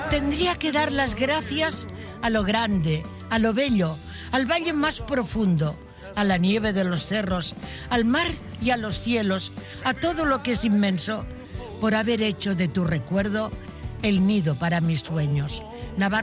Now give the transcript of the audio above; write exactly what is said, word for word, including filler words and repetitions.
Tendría que dar las gracias a lo grande, a lo bello, al valle más profundo, a la nieve de los cerros, al mar y a los cielos, a todo lo que es inmenso, por haber hecho de tu recuerdo el nido para mis sueños. Navarra